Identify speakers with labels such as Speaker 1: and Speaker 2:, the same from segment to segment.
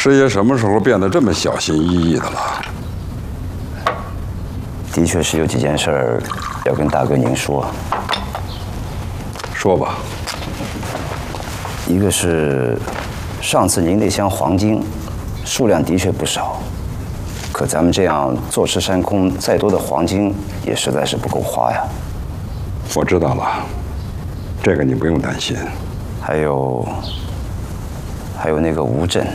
Speaker 1: 师爷什么时候变得这么小心翼翼的了？
Speaker 2: 的确是有几件事儿要跟大哥您说。
Speaker 1: 说吧。
Speaker 2: 一个是上次您那箱黄金，数量的确不少，可咱们这样坐吃山空，再多的黄金也实在是不够花呀。
Speaker 1: 我知道了，这个你不用担心。
Speaker 2: 还有那个吴镇，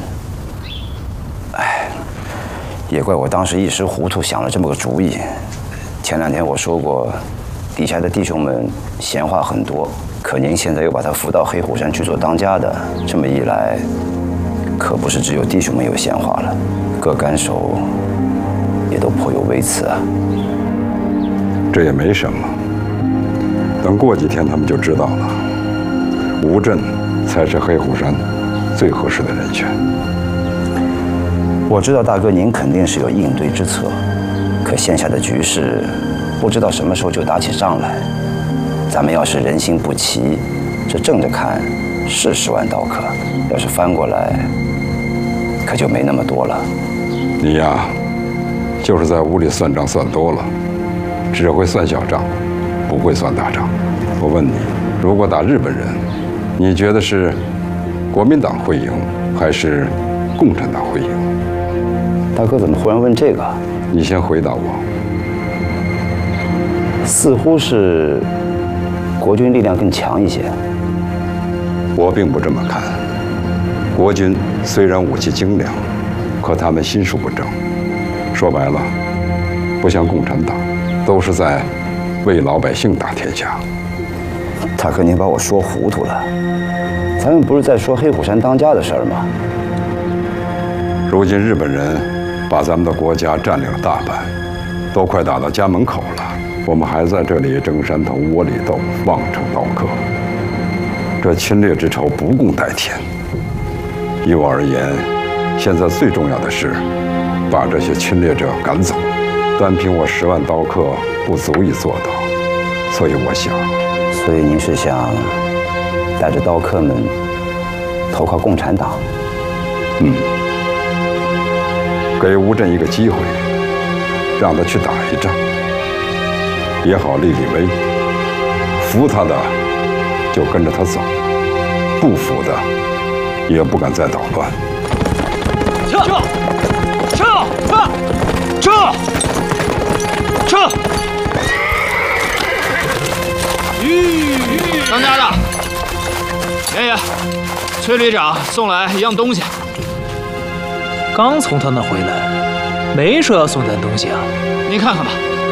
Speaker 2: 也怪我当时一时糊涂，想了这么个主意。前2天我说过，底下的弟兄们闲话很多，可您现在又把他扶到黑虎山去做当家的，这么一来，可不是只有弟兄们有闲话了，各干手也都颇有微词啊。
Speaker 1: 这也没什么，等过几天他们就知道了。吴镇才是黑虎山最合适的人选。
Speaker 2: 我知道大哥您肯定是有应对之策，可现下的局势，不知道什么时候就打起仗来。咱们要是人心不齐，这正着看是10万刀客，要是翻过来，可就没那么多了。
Speaker 1: 你呀，就是在屋里算账算多了，只会算小账，不会算大账。我问你，如果打日本人，你觉得是国民党会赢，还是共产党会赢？
Speaker 2: 大哥怎么忽然问这个？
Speaker 1: 你先回答我。
Speaker 2: 似乎是国军力量更强一些。
Speaker 1: 我并不这么看。国军虽然武器精良，可他们心术不正。说白了，不像共产党，都是在为老百姓打天下。
Speaker 2: 大哥，您把我说糊涂了。咱们不是在说黑虎山当家的事儿吗？
Speaker 1: 如今日本人把咱们的国家占领了大半，都快打到家门口了，我们还在这里争山头窝里斗，妄称刀客。这侵略之仇不共戴天。依我而言，现在最重要的是把这些侵略者赶走。单凭我10万刀客不足以做到，所以我想。
Speaker 2: 所以您是想带着刀客们投靠共产党？
Speaker 1: 给吴镇一个机会，让他去打一仗，也好立立威。服他的就跟着他走，不服的也不敢再捣乱。
Speaker 3: 撤！当家的，爷爷，崔旅长送来一样东西。
Speaker 4: 刚从他那回来，没说要送咱东西啊。
Speaker 3: 您看看吧。